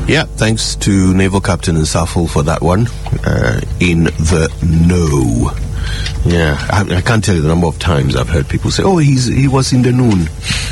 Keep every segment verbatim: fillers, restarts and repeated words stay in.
Yeah, thanks to Naval Captain Nsaful for that one. Uh, in the know. Yeah, I, I can't tell you the number of times I've heard people say, "Oh, he's he was in the noon."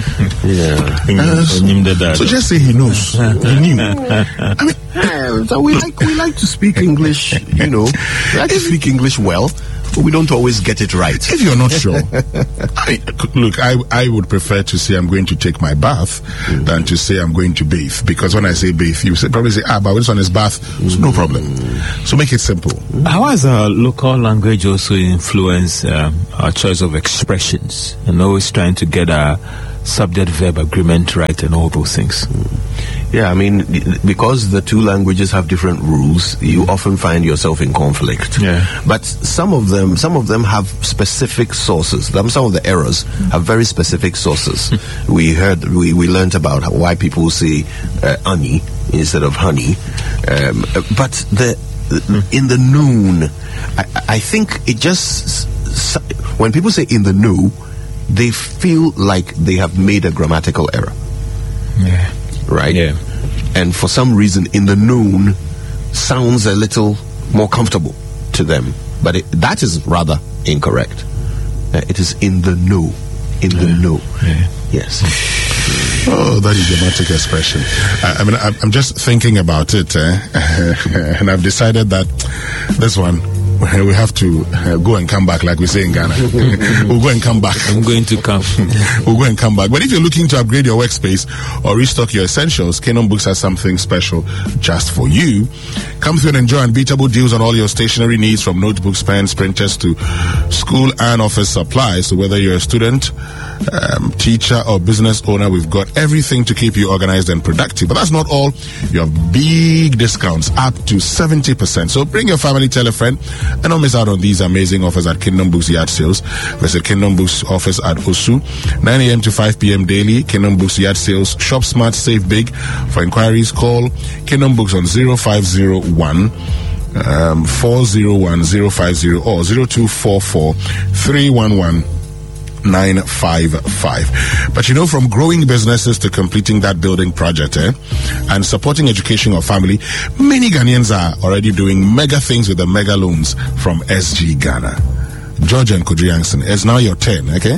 Yeah. Uh, so, so just say he knows. He knew. I mean, uh, so we like we like to speak English. You know, we like to speak English well, but we don't always get it right. If you're not sure, I, look, I I would prefer to say I'm going to take my bath mm. than to say I'm going to bathe, because when I say bathe, you say, probably say, ah, but this one is bath, so no problem. So make it simple. How has our local language also influenced um, our choice of expressions, and always trying to get our subject-verb agreement right and all those things? Yeah, I mean, because the two languages have different rules, you often find yourself in conflict. Yeah. But some of them, some of them have specific sources. Some of the errors have very specific sources. we heard, we, we learned about why people say uh, honey instead of honey. Um, but the in the noon, I, I think it just, when people say in the know, they feel like they have made a grammatical error. Yeah. Right? Yeah. And for some reason, in the noon sounds a little more comfortable to them. But it, that is rather incorrect. Uh, it is in the know. In yeah. the know. Yeah. Yes. Oh, that is a dramatic expression. I, I mean, I, I'm just thinking about it, eh? And I've decided that this one, we have to uh, go and come back, like we say in Ghana. We'll go and come back. I'm going to come. We'll go and come back. But if you're looking to upgrade your workspace or restock your essentials, Kingdom Books has something special just for you. Come through and enjoy unbeatable deals on all your stationery needs, from notebooks, pens, printers to school and office supplies. So whether you're a student, um, teacher or business owner, we've got everything to keep you organized and productive. But that's not all. You have big discounts up to seventy percent. So bring your family, tell a friend, and don't miss out on these amazing offers at Kingdom Books Yard Sales. Visit Kingdom Books office at Osu, nine a.m. to five p.m. daily. Kingdom Books Yard Sales. Shop smart, save big. For inquiries, call Kingdom Books on zero five zero one um, four zero one zero five zero or zero two four four three one one nine five five. But you know, from growing businesses to completing that building project, eh, and supporting education or family, many Ghanaians are already doing mega things with the mega loans from S G Ghana. George and Kudri Yankson, it's now your turn, okay?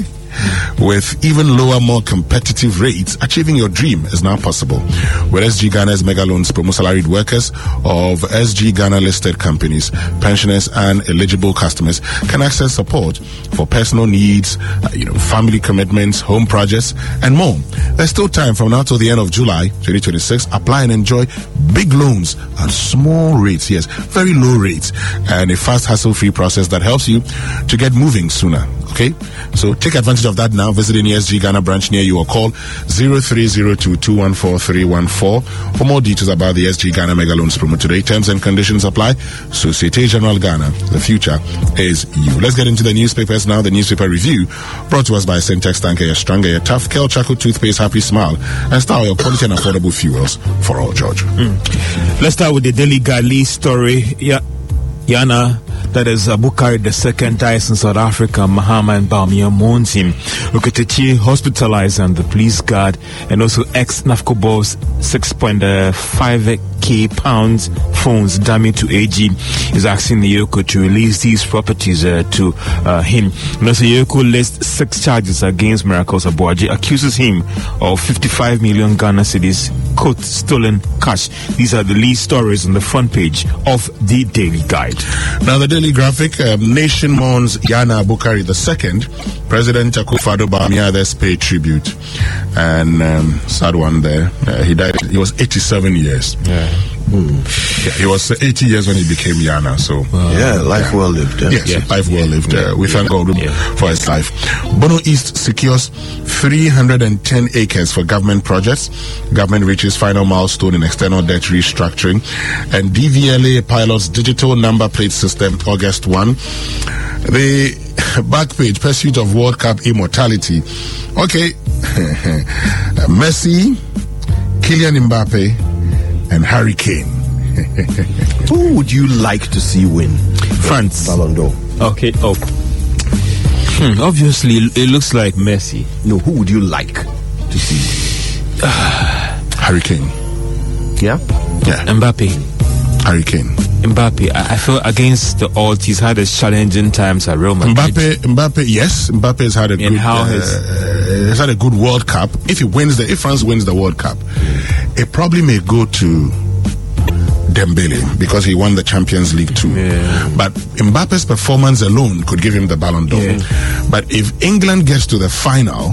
With even lower, more competitive rates, achieving your dream is now possible. With S G Ghana's mega loans, promo salaried workers of S G Ghana listed companies, pensioners and eligible customers can access support for personal needs, uh, you know, family commitments, home projects, and more. There's still time from now till the end of July twenty twenty-six. Apply and enjoy big loans at small rates, yes, very low rates, and a fast, hassle-free process that helps you to get moving sooner. Okay, so take advantage of that now. Visit any S G Ghana branch near you or call zero three zero two two one four three one four for more details about the S G Ghana Mega Loans promo today. Terms and conditions apply. Societe Generale Ghana. The future is you. Let's get into the newspapers now. The newspaper review brought to us by Syntex Tanker, your stronger, your tough, Kel Chaco toothpaste, happy smile, and Star, your quality and affordable fuels for all, George. Mm. Let's start with the Daily Gali story. Yeah. Yana, that is Abukari the second dies in South Africa. Mahama and Bawumia mourns him. Oketechi hospitalized, and the police guard and also ex-NAFCO boss six point five K pounds phones damaged to A G is asking the Yoko to release these properties uh, to uh, him. And also Yoko lists six charges against Miracles Abuaji, accuses him of fifty-five million Ghana cedis, quote, stolen cash. These are the lead stories on the front page of the Daily Guide. Now the Daily Graphic, um, Nation mourns Yana Abukari the second. President Akufo-Addo Bawumia others pay tribute. And um, sad one there. Uh, he died, he was eighty-seven years. Yeah. Mm. Yeah, he was eighty years when he became Yana. So wow. yeah, life yeah. well lived. Yeah. Yes, yeah. life well lived. Uh, we thank God yeah. for his life. Bono East secures three hundred ten acres for government projects. Government reaches final milestone in external debt restructuring. And D V L A pilots digital number plate system August first. The back page, pursuit of World Cup immortality. Okay. Messi, Kylian Mbappe, and Harry Kane. Who would you like to see win France Ballon d'Or? Okay. Oh, hmm, obviously it looks like Messi. No, who would you like to see? Harry Kane. Yeah. Yeah. Mbappe. Harry Kane. Mbappe, I I feel against the odds, he's had his challenging times at Real Madrid. Mbappe, Mbappe, yes, Mbappe has had a And good, how uh, has- has had a good World Cup. If he wins the, if France wins the World Cup, it probably may go to Dembele because he won the Champions League too. Yeah. But Mbappe's performance alone could give him the Ballon d'Or. Yeah. But if England gets to the final,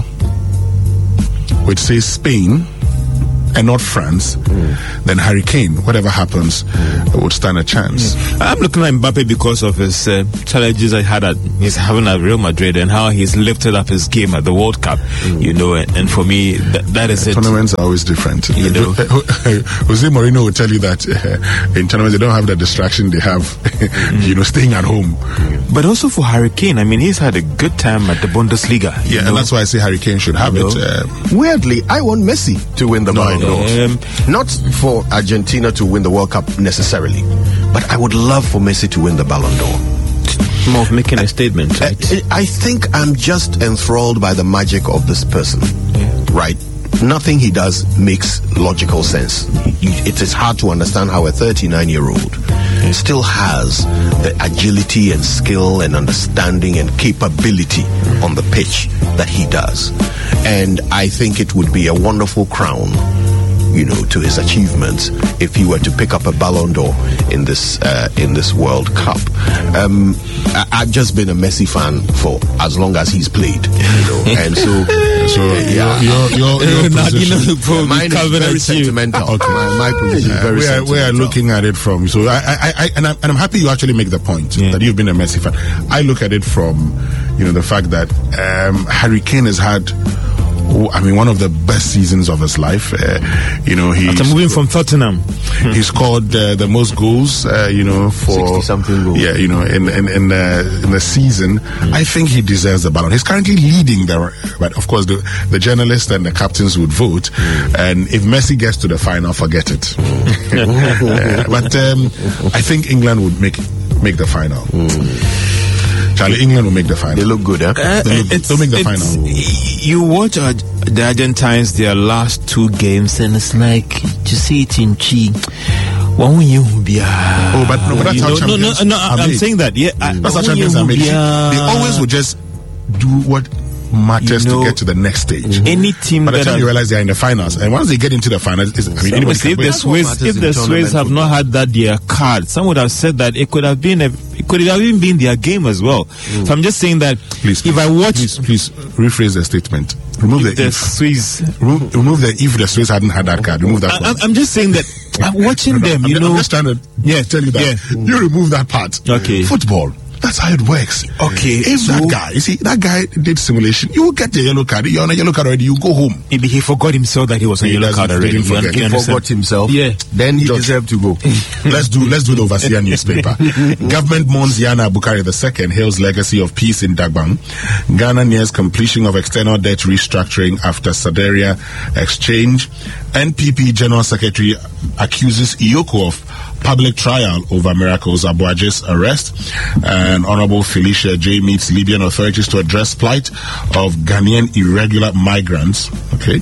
which says Spain and not France, mm. then Harry Kane, whatever happens, mm. would stand a chance. Mm. I'm looking at Mbappe because of his uh, challenges I had at he's having at Real Madrid and how he's lifted up his game at the World Cup. Mm. You know, and, and for me, th- that is yeah, it. Tournaments are always different. You know, Jose Mourinho will tell you that uh, in tournaments they don't have the distraction they have, mm. you know, staying at home. But also for Harry Kane, I mean, he's had a good time at the Bundesliga. Yeah, know? and that's why I say Harry Kane should have You it. know? Uh, Weirdly, I want Messi to win the No, Ballon d'Or. Um, Not for Argentina to win the World Cup necessarily, but I would love for Messi to win the Ballon d'Or. more of making a statement, right? I, I think I'm just enthralled by the magic of this person, Yeah. right? Nothing he does makes logical sense. You, it is hard to understand how a thirty-nine-year-old still has the agility and skill and understanding and capability on the pitch that he does. And I think it would be a wonderful crown, you know, to his achievements if he were to pick up a Ballon d'Or in this uh, in this World Cup. Um, I, I've just been a Messi fan for as long as he's played, you know, and so so yeah. your your your, your Now, you position. know, probably mine is covered very at you. sentimental. Okay. My, my position is Uh, very we are sentimental. we are looking at it from so I I, I and I'm and I'm happy you actually make the point Yeah. that you've been a Messi fan. I look at it from you know the fact that um, Harry Kane has had. I mean, one of the best seasons of his life. Uh, you know, he After moving from Tottenham, he scored uh, the most goals. Uh, you know, for sixty-something goals. Yeah, you know, in in in the, in the season, I think he deserves the Ballon. He's currently leading the, but of course the the journalists and the captains would vote. And if Messi gets to the final, forget it. Uh, but um, I think England would make make the final. Charlie, England will make the final. They look good, huh? Uh, They look- it's- they'll make the it's- final. You watch uh, the Argentines, their last two games, and it's like, to see it in Chi. Oh, but no, but that's You how know, no, no, champions no, are I'm made. saying that, yeah. I- That's how Wahunye champions are made. Hubia. They always will just do what matters You know, to get to the next stage. Any team By the that time are- you realize they're in the finals, and once they get into the finals, it's, I mean, anybody Honestly, can if the win. That's what Swiss, matters if in the tournament Swiss have not football. had that their card, some would have said that it could have been a, it could have even been their game as well. So I'm just saying that Please, if please, I watch please, please rephrase the statement. Remove the, the if. Swiss, Remove, remove the if the Swiss hadn't had that card. Remove that I, one. I'm, I'm just saying that I'm watching No, no, them. I'm, You ju- know, I'm just trying to Yeah. tell you that. Yeah. You remove that part. Okay. Football. That's how it works. Okay, If so- that guy, you see, that guy did simulation, you will get the yellow card. You're on a yellow card already. You go home. maybe he forgot himself that he was on He yellow doesn't- card he already. didn't You forget. un- He you He understand? forgot himself. Yeah. Then he George. deserved to go. let's do let's do the overseer newspaper. Government mourns Yana Bukari the second hails legacy of peace in Dagbang. Ghana nears completion of external debt restructuring after Saderia exchange. N P P General Secretary accuses Iyoko of public trial over Miracles Abuaje's arrest. And Honorable Felicia J meets Libyan authorities to address plight of Ghanaian irregular migrants. Okay,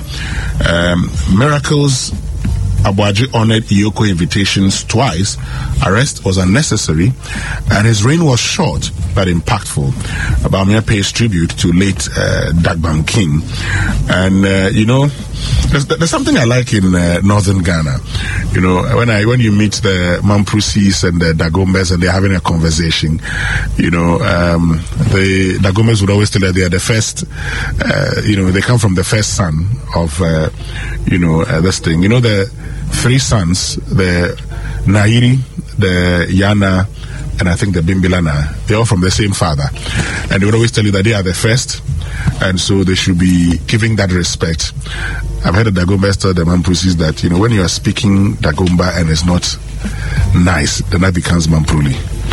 um, Miracles Abuaje honored Iyoko invitations twice. Arrest was unnecessary, and his reign was short but impactful. Bawumia pays tribute to late uh, Dagbang King, and uh, you know, there's, there's something I like in uh, northern Ghana. You know, when I when you meet the Mamprusis and the Dagombes and they're having a conversation, you know, um, the Dagombes would always tell that they are the first. Uh, you know, they come from the first son of, uh, you know, uh, this thing. You know, the three sons, the Nairi, the Yana, and I think the Bimbilana, they're all from the same father. And they would always tell you that they are the first, and so they should be giving that respect. I've heard the Dagombas tell the Mamprusis that, you know, when you are speaking Dagomba and it's not nice, then that becomes Mampruli.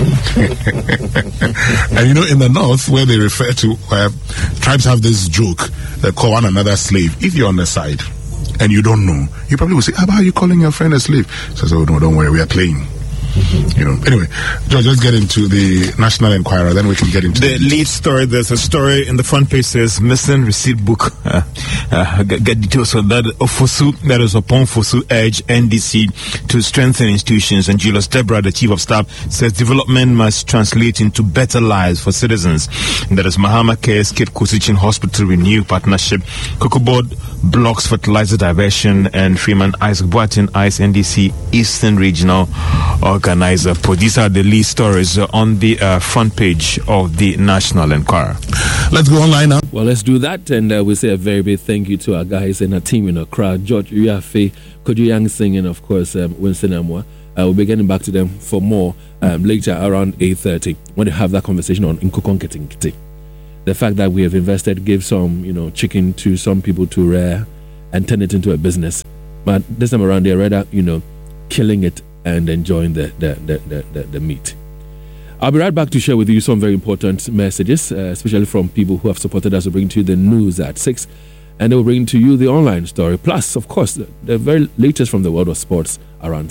And you know, in the north, where they refer to, uh, tribes have this joke, they call one another slave. If you're on the side, and you don't know, you probably will say, ah, how are you calling your friend a slave? So, so no, don't worry, we are playing. you know. Anyway, George, let's get into the National Enquirer, then we can get into the, the lead story. There's a story in the front page says missing receipt book. Uh, uh, get, get details on that. Ofosu, that is upon Fosu urge N D C to strengthen institutions, and Julius Debra, the chief of staff, says development must translate into better lives for citizens. And that is Mahama Cares Kate Kosichin Hospital Renew Partnership, Cocoa Board blocks fertilizer diversion, and Freeman Isaac Boatin Ice N D C Eastern Regional Organizer. These are the lead stories on the uh, front page of the National Enquirer. Let's go online now. Well, let's do that, and uh, we say a very big thank you to our guys and our team in the crowd, George Uyafe, Koju Yang Singh, and of course um, Winston Amwa. Uh, we'll be getting back to them for more um, later around eight thirty when they have that conversation on Nkukon. The fact that we have invested, give some, you know, chicken to some people to rear and turn it into a business. But this time around, they're rather, you know, killing it and enjoying the the, the, the, the, the meat. I'll be right back to share with you some very important messages, uh, especially from people who have supported us to bring to you the news at six. And they will bring to you the online story. Plus, of course, the, the very latest from the world of sports around